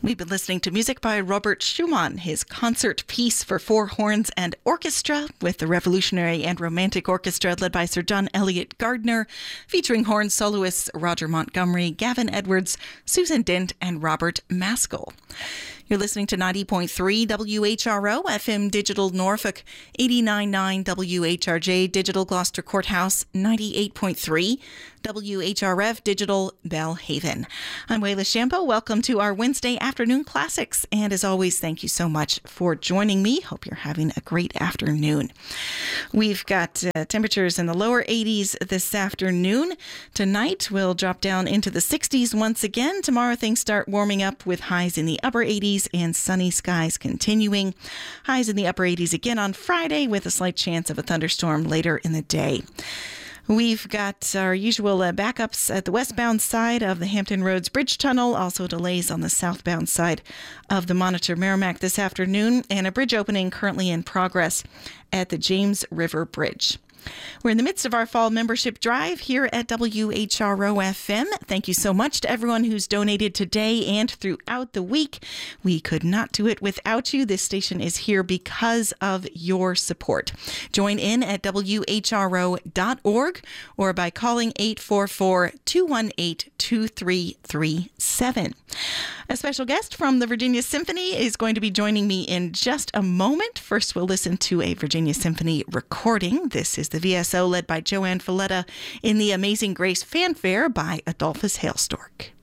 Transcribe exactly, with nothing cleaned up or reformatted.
We've been listening to music by Robert Schumann, his concert piece for four horns and orchestra with the Revolutionary and Romantic Orchestra led by Sir John Eliot Gardiner, featuring horn soloists Roger Montgomery, Gavin Edwards, Susan Dent, and Robert Maskell. You're listening to ninety point three W H R O, F M Digital Norfolk, eighty-nine point nine W H R J Digital Gloucester Courthouse, ninety-eight point three W H R F Digital Belhaven. I'm Wayla Shampo. Welcome to our Wednesday afternoon classics. And as always, thank you so much for joining me. Hope you're having a great afternoon. We've got uh, temperatures in the lower eighties this afternoon. Tonight we'll drop down into the sixties once again. Tomorrow things start warming up with highs in the upper eighties and sunny skies continuing. Highs in the upper eighties again on Friday with a slight chance of a thunderstorm later in the day. We've got our usual uh, backups at the westbound side of the Hampton Roads Bridge Tunnel, also delays on the southbound side of the Monitor Merrimack this afternoon, and a bridge opening currently in progress at the James River Bridge. We're in the midst of our fall membership drive here at W H R O F M. Thank you so much to everyone who's donated today and throughout the week. We could not do it without you. This station is here because of your support. Join in at W H R O dot org or by calling eight four four, two one eight, two three three seven. A special guest from the Virginia Symphony is going to be joining me in just a moment. First, we'll listen to a Virginia Symphony recording. This is the V S O led by Joanne Falletta in the Amazing Grace fanfare by Adolphus Hailstork.